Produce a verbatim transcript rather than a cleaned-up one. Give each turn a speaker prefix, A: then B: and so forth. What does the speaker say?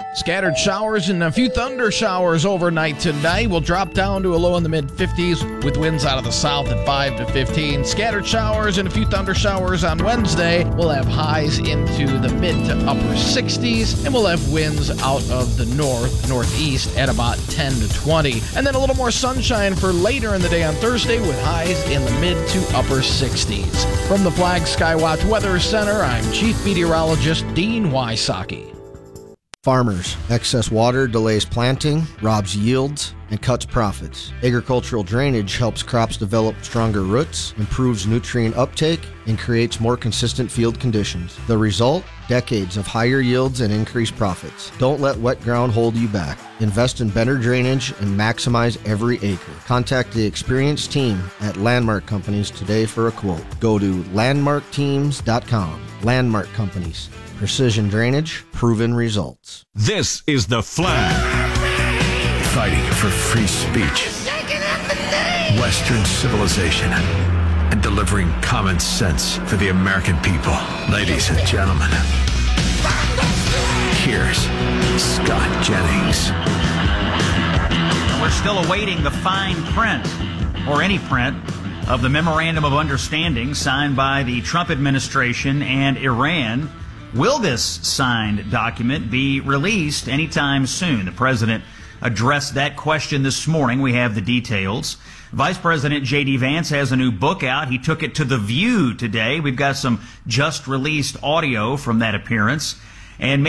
A: Scattered showers and a few thunder showers overnight tonight. Will drop down to a low in the mid fifties with winds out of the south at five to fifteen. Scattered showers and a few thunder showers on Wednesday. We'll have highs into the mid to upper sixties, and we'll have winds out of the north, northeast at about ten to twenty. And then a little more sunshine for later in the day on Thursday with highs in the mid to upper sixties. From the Flag Skywatch Weather Center, I'm Chief Meteorologist Dean Wysocki.
B: Farmers. Excess water delays planting, robs yields, and cuts profits. Agricultural drainage helps crops develop stronger roots, improves nutrient uptake, and creates more consistent field conditions. The result? Decades of higher yields and increased profits. Don't let wet ground hold you back. Invest in better drainage and maximize every acre. Contact the experienced team at Landmark Companies today for a quote. Go to landmark teams dot com. Landmark Companies. Precision drainage, proven results.
C: This is The Flag.
D: Fighting for free speech, Western civilization, and delivering common sense for the American people. Ladies and gentlemen, here's Scott Jennings.
E: We're still awaiting the fine print, or any print, of the Memorandum of Understanding signed by the Trump administration and Iran. Will this signed document be released anytime soon? The president addressed that question this morning. We have the details. Vice President J D. Vance has a new book out. He took it to The View today. We've got some just released audio from that appearance. And